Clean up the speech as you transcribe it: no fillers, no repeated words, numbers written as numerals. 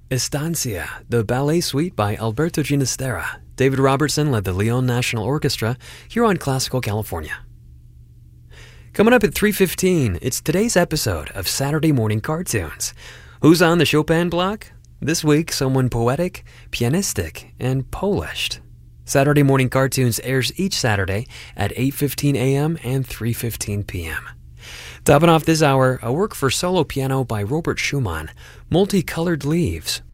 Estancia, the ballet suite by Alberto Ginastera. David Robertson led the Leon National Orchestra here on Classical California. Coming up at 3:15, it's today's episode of Saturday Morning Cartoons. Who's on the Chopin block? This week, someone poetic, pianistic, and polished. Saturday Morning Cartoons airs each Saturday at 8:15 a.m. and 3:15 p.m. Topping off this hour, a work for solo piano by Robert Schumann, Multicolored Leaves,